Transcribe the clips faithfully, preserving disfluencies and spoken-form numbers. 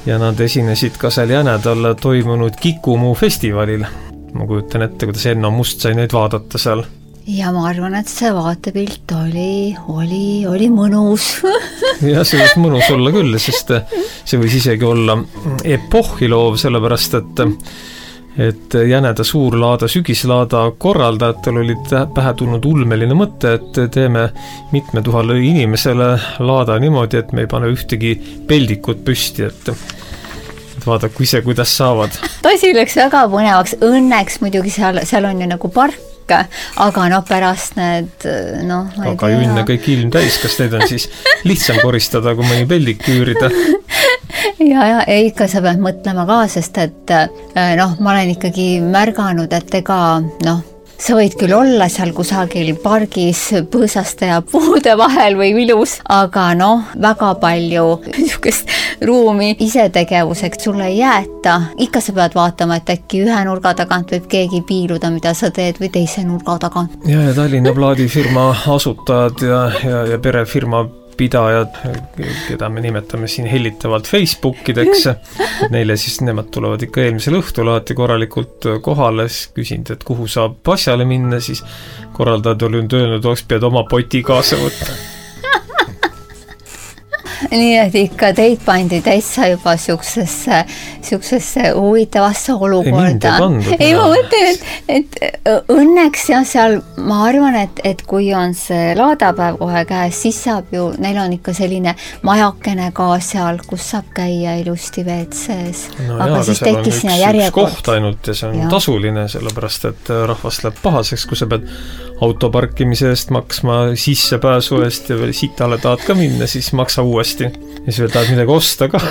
ja nad esinesid ka seal Jänedal toimunud Kikumu festivalil. Ma kujutan ette, kuidas Enno Must sai neid vaadata seal. Ja ma arvan, et see vaatepilt oli, oli, oli mõnus. Ja see võis mõnus olla küll, sest see võis isegi olla epohhiloov, sellepärast, et et Jäneda suurlaada, sügislaada korraldajatel olid pähe tulnud ulmeline mõte, et teeme mitme tuhale inimesele laada niimoodi, et me ei pane ühtegi peldikut püsti, et, et vaadaku ise, kuidas saavad. Tasi läks väga põnevaks, õnneks muidugi seal, seal on ju nagu park, aga no pärast need, noh, ma ei aga tea. Jünne kõik ilm täis, kas neid on siis lihtsam koristada, kui mõni peldik küürida? Ja, ja ikka sa pead mõtlema ka, sest et noh, ma olen ikkagi märganud, et ega noh, sa võid küll olla seal kusagil pargis põõsaste ja puude vahel või vilus, aga noh, väga palju niisugust ruumi isetegevuseks sulle ei jäeta. Ikka sa pead vaatama, et äkki ühe nurga tagant võib keegi piiluda, mida sa teed, või teise nurga tagant. Ja, ja Tallinna plaadifirma asutajad ja, ja, ja perefirma pidajad, keda me nimetame siin hellitavalt Facebookideks, et neile siis nemad tulevad ikka eelmisel õhtul alati korralikult kohale, siis küsinud, et kuhu saab asjale minna, siis korraldajad oli öelnud, oleks pead oma poti kaasa võtta. Nii et ikka teid pandi täitsa juba siuksesse, siuksesse huvitavasse olukorda. Ei, ma mõtlen, et, et õnneks ja seal, ma arvan, et, et kui on see laadapäev kohe käes, siis saab ju, neil on ikka selline majakene ka seal, kus saab käia ilusti V C-s. No aga jaa, siis aga tekkis sinna üks, järjekord. üks koht ainult ja see on ja. Tasuline, sellepärast et rahvas läheb pahaseks, kui sa pead autoparkimise eest maksma sissepääsu eest ja veel sitale tahad ka minna, siis maksa uuesti. Ja siis veel tahad midagi osta ka,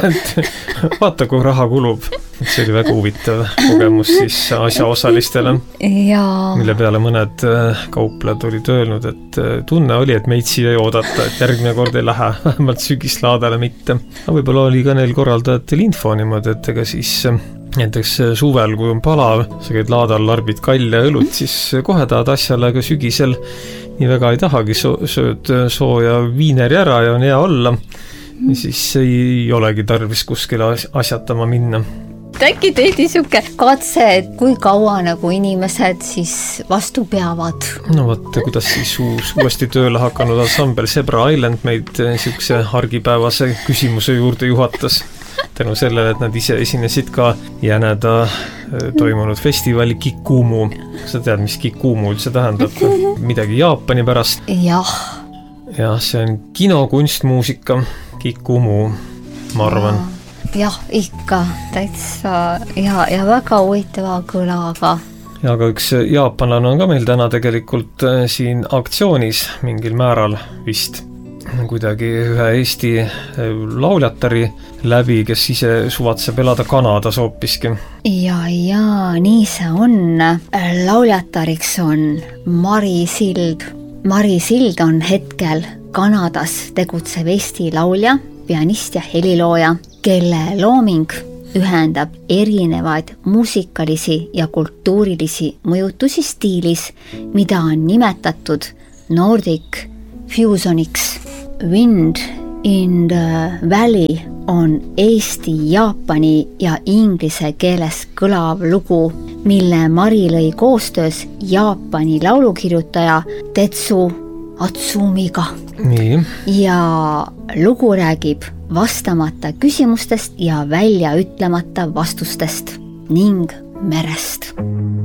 et vaata, kui raha kulub. See oli väga huvitav kogemus siis asjaosalistele, ja. Mille peale mõned kauplad olid öelnud, et tunne oli, et meid siia ei oodata, et järgmine kord ei lähe, vähemalt sügislaadale mitte. Võib-olla oli ka neil korraldajatel info niimoodi, et ega siis näiteks suvel, kui on palav, sa käid laadal, larbid kalja õlut, siis kohe tahad asjale, aga sügisel nii väga ei tahagi, sööd sooja viineri ära ja on hea olla. Ja siis ei olegi tarvis kuskile asjatama minna. Äkki tehti siuke katse, et kui kaua nagu inimesed siis vastu peavad? No võt, kuidas siis uus, uuesti tööle hakanud ansambel Zebra Island meid siukse argipäevase küsimuse juurde juhatas. Tänu sellele, et nad ise esinesid ka Jäneda toimunud festivali Kikumu. Sa tead, mis Kikumu üldse tähendab? Midagi Jaapani pärast. Jah. Jah, see on kino, kunstmuusika, Kikumu, ma arvan. Jah, ikka täitsa ja, ja väga huvitava kõlaga. Ja aga üks jaapanlane on ka meil täna tegelikult siin aktsioonis mingil määral vist kuidagi ühe Eesti lauljatari läbi, kes ise suvatseb elada Kanadas hoopiski. Ja, ja, nii see on. Lauljatariks on Mari Sild. Mari Sild on hetkel Kanadas tegutsev Eesti laulja, pianist ja helilooja, kelle looming ühendab erinevaid muusikalisi ja kultuurilisi mõjutusi stiilis, mida on nimetatud Nordic Fusioniks. Wind in the Valley on Eesti, jaapani ja inglise keeles kõlav lugu, mille Mari lõi koostöös Jaapani laulukirjutaja Tetsu Atsumiga. Nii. Ja lugu räägib vastamata küsimustest ja välja ütlemata vastustest ning merest.